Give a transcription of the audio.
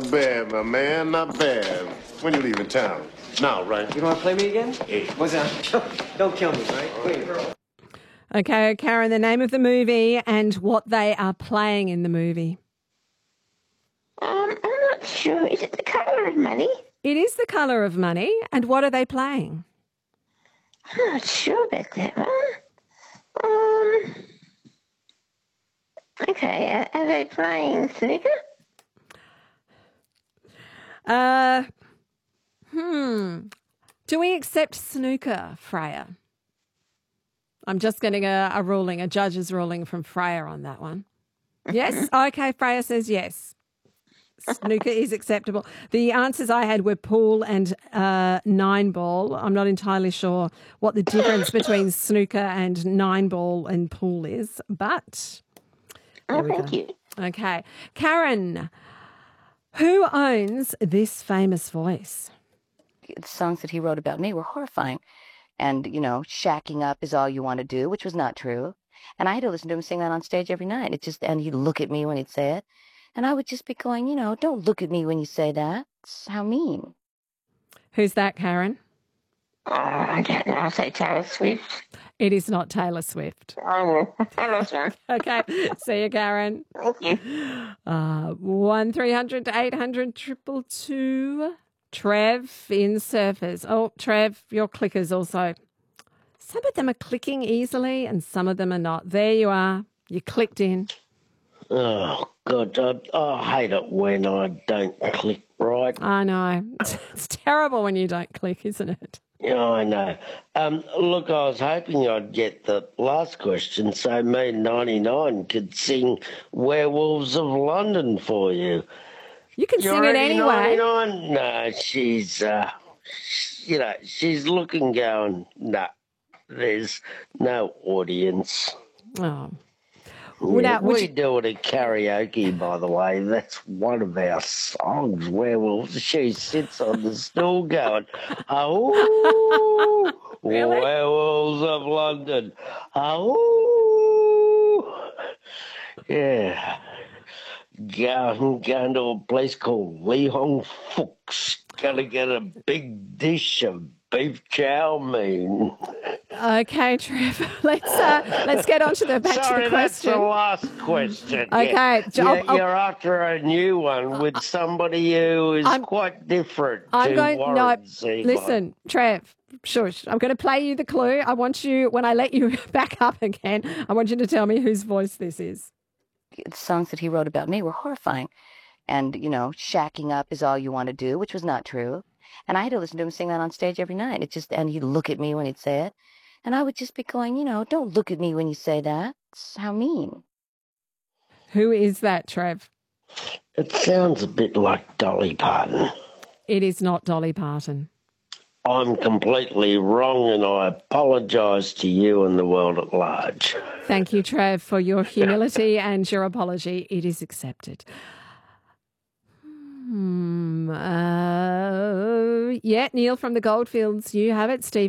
Not bad, my man, not bad. When you leaving town? Now, right? You don't want to play me again? Hey. What's that? Don't kill me, right? Wait. Okay, Karen, the name of the movie and what they are playing in the movie. I'm not sure. Is it The Colour of Money? It is The Colour of Money. And what are they playing? I'm not sure about that one. Okay, are they playing snooker? Do we accept snooker, Freya? I'm just getting a ruling, a judge's ruling from Freya on that one. Yes? Okay, Freya says yes. Snooker is acceptable. The answers I had were pool and nine ball. I'm not entirely sure what the difference between snooker and nine ball and pool is, but Thank you. Okay. Karen, who owns this famous voice? The songs that he wrote about me were horrifying. And, you know, shacking up is all you want to do, which was not true. And I had to listen to him sing that on stage every night. And he'd look at me when he'd say it. And I would just be going, you know, don't look at me when you say that. It's how mean. Who's that, Karen? I don't know. I'll say Taylor Swift. It is not Taylor Swift. Oh, hello, sir. Okay. See you, Karen. Thank you. 1300 to 800 222. Trev in Surfers. Oh, Trev, your clickers also. Some of them are clicking easily and some of them are not. There you are. You clicked in. Oh, God, I hate it when I don't click right. I know. It's terrible when you don't click, isn't it? Yeah, I know. Look, I was hoping I'd get the last question so me 99 could sing Werewolves of London for you. You can You're sing it already anyway. 99? No, she's, she's looking going, no, there's no audience. Oh. Yeah, we do it at karaoke, by the way. That's one of our songs, Werewolves. She sits on the stool going, oh, Really? Werewolves of London. Oh, yeah. Going to a place called Lee Hong Fook's. Gonna get a big dish of beef chow mein. Okay, Trev. Let's get on to the back to Sorry, the that's the question. last question. Okay, You're after a new one with somebody who is quite different to Warren Zevon. Listen, Trev, shush. I'm going to play you the clue. I want you, when I let you back up again, I want you to tell me whose voice this is. The songs that he wrote about me were horrifying. And, you know, shacking up is all you want to do, which was not true. And I had to listen to him sing that on stage every night. And he'd look at me when he'd say it. And I would just be going, you know, don't look at me when you say that. It's how mean. Who is that, Trev? It sounds a bit like Dolly Parton. It is not Dolly Parton. I'm completely wrong and I apologise to you and the world at large. Thank you, Trev, for your humility and your apology. It is accepted. Yeah, Neil from the Goldfields, you have it. Steve.